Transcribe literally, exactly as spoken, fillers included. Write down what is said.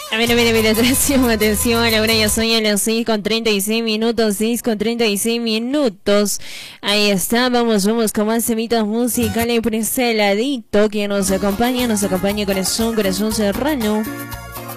A ver, a ver, a ver, atención, atención, ahora ya son a las seis con treinta y seis minutos, seis con treinta y seis minutos. Ahí está, vamos, vamos con más semitas musicales por ese ladito que nos acompaña, nos acompaña Corazón, Corazón Serrano.